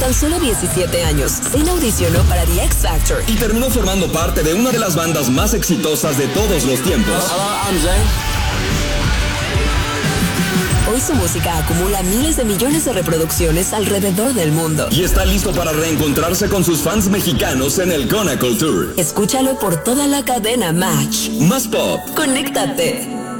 tan solo 17 años, Zayn audicionó para The X Factor y terminó formando parte de una de las bandas más exitosas de todos los tiempos. Hello, I'm Zayn. Hoy su música acumula miles de millones de reproducciones alrededor del mundo. Y está listo para reencontrarse con sus fans mexicanos en el Conacle Tour. Escúchalo por toda la cadena Match. Más pop. Conéctate.